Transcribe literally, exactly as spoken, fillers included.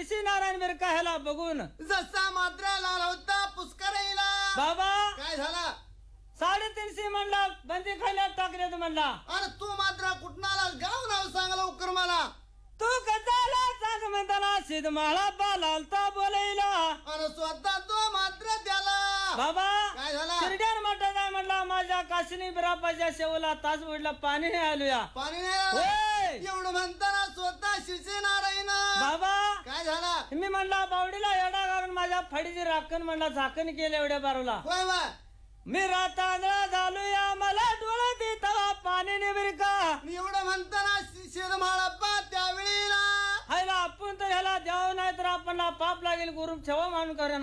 शिरसी नारायण बिरका ह्याला बघून जसा मात्र लाल होता पुष्कराईला बाबा काय झाला साडेतीनशे म्हणला बंदी खाल्यात टाकले म्हणला अरे तू मात्र कुठं आलास गाव नाव सांग लवकर मला तू कसाला सांग म्हणताना सिद्ध माळा बालालता बोलायला अरे स्वतः तो मात्र त्याला बाबा काय झाला शिरड्यान म्हटलं नाही म्हणला माझ्या काशिनी बिरापाच्या शेवला तास बुडला पाणी नाही आलूया पाणी नाही होय. आलं. एवढं म्हणताना स्वतः शिरसे नारायण बाबा काय झाला मी म्हणला बावडीला एवढा घालून माझ्या फडीची राखण म्हणला झाकण केलं एवढ्या बारूला होय बा मी रातांदळा झालूया मला डोळा देता पाणी निबिर का एवढं म्हणताना शिरमाळप्पा त्यावेळेला हायला आपण तर ह्याला द्यावं नाही तर आपल्याला पाप लागेल गुरु ठेवा मानून करेन